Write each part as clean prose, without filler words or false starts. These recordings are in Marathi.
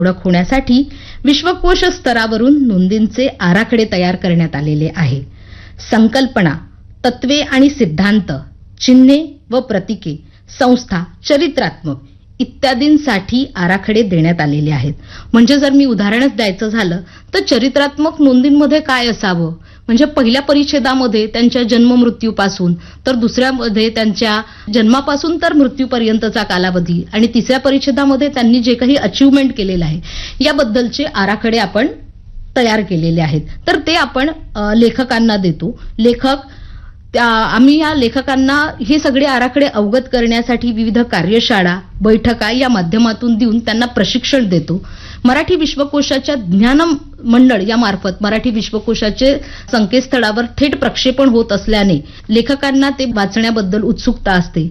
ओळख होण्यासाठी विश्वकोश स्तरावरून नोंदींचे आराखडे तयार करण्यात आलेले आहे. संकल्पना, तत्वे आणि सिद्धांत, चिन्हे व प्रतीके, संस्था, चरित्रात्मक इत्यादींसाठी आराखडे देण्यात आलेले आहेत. म्हणजे जर मी उदाहरणच द्यायचं झालं तर चरित्रात्मक नोंदींमध्ये काय असावं, म्हणजे पहिल्या परिच्छेदामध्ये त्यांच्या जन्म मृत्यूपासून, तर दुसऱ्यामध्ये त्यांच्या जन्मापासून तर मृत्यूपर्यंतचा कालावधी, आणि तिसऱ्या परिच्छेदामध्ये त्यांनी जे काही अचीव्हमेंट केलेलं आहे याबद्दलचे आराखडे आपण तयार केलेले आहेत. तर ते आपण लेखकांना देतो. आम्ही या लेखकांना हे सगळे आराखडे अवगत करण्यासाठी विविध कार्यशाळा, बैठका या माध्यमातून देऊन त्यांना प्रशिक्षण देतो. मराठी विश्वकोशाच्या ज्ञान मंडळ यामार्फत मराठी विश्वकोशाचे संकेतस्थळावर थेट प्रक्षेपण होत असल्याने लेखकांना ते वाचण्याबद्दल उत्सुकता असते.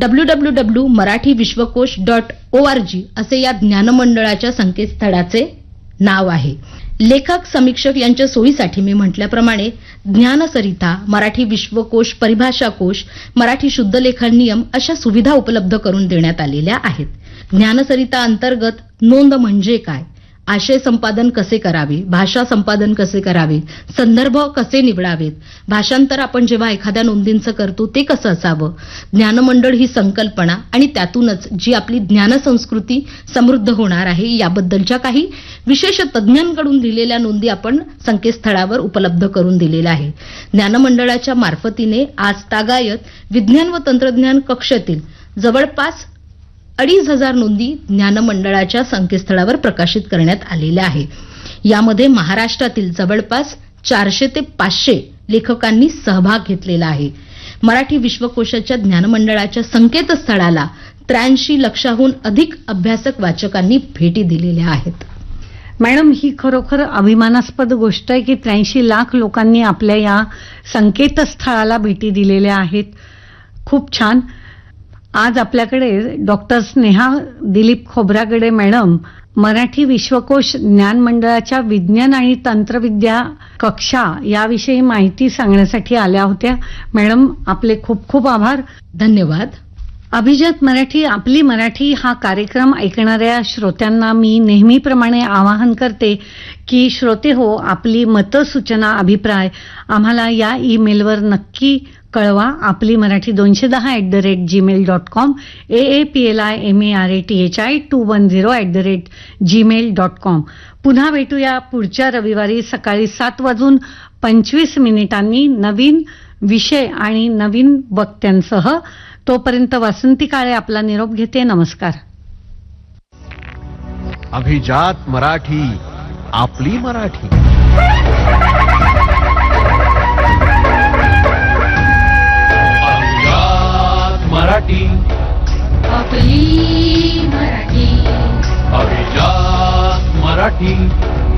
www.marathivishwakosh.org असे या ज्ञानमंडळाच्या संकेतस्थळाचे नाव आहे. लेखक, समीक्षक यांच्या सोयीसाठी मी म्हटल्याप्रमाणे ज्ञानसरिता, मराठी विश्वकोश परिभाषा कोश, मराठी शुद्ध लेखन नियम अशा सुविधा उपलब्ध करून देण्यात आलेल्या आहेत. ज्ञानसरिता अंतर्गत नोंद म्हणजे काय, आशय संपादन कसे करावे, भाषा संपादन कसे करावे, संदर्भ कसे निवडावेत, भाषांतर आपण जेव्हा एखाद्या नोंदींचं करतो ते कसं असावं, ज्ञानमंडळ ही संकल्पना आणि त्यातूनच जी आपली ज्ञानसंस्कृती समृद्ध होणार आहे याबद्दलच्या काही विशेष तज्ज्ञांकडून दिलेल्या नोंदी आपण संकेतस्थळावर उपलब्ध करून दिलेल्या आहे. ज्ञानमंडळाच्या मार्फतीने आजतागायत विज्ञान व तंत्रज्ञान कक्षातील जवळपास 2,500 नोंदी ज्ञानमंडळाच्या संकेतस्थळावर प्रकाशित करण्यात आलेल्या आहे. यामध्ये महाराष्ट्रातील जवळपास 400 ते 500 लेखकांनी सहभाग घेतलेला आहे. मराठी विश्वकोशाच्या ज्ञानमंडळाच्या संकेतस्थळाला 83 लाखाहून अधिक अभ्यासक वाचकांनी भेटी दिलेल्या आहेत. मॅडम, ही खरोखर अभिमानास्पद गोष्ट आहे की 83 लाख लोकांनी आपल्या या संकेतस्थळाला भेटी दिलेल्या आहेत. खूप छान. आज आपल्याकडे डॉक्टर स्नेहा दिलीप खोब्रागडे मॅडम मराठी विश्वकोश ज्ञान मंडळाच्या विज्ञान आणि तंत्रविद्या कक्षा याविषयी माहिती सांगण्यासाठी आल्या होत्या. मॅडम, आपले खूप खूप आभार. धन्यवाद. अभिजात मराठी, आपली मराठी हा कार्यक्रम ऐकणाऱ्या श्रोत्यांना मी नेहमीप्रमाणे आवाहन करते की श्रोते हो, आपली मतं, सूचना, अभिप्राय आम्हाला या ईमेलवर नक्की कळवा. आपली मराठी 210@gmail.com, AAPLIMARATHI210@gmail.com. पुन्हा भेटूया पुढच्या रविवारी सकाळी 7:25 नवीन विषय आणि नवीन वक्त्यांसह. तोपर्यंत वासंती काळे आपला निरोप घेते. नमस्कार. अभिजात मराठी, आपली मराठी. अभिजात मराठी, आपली मराठी. अभिजात मराठी.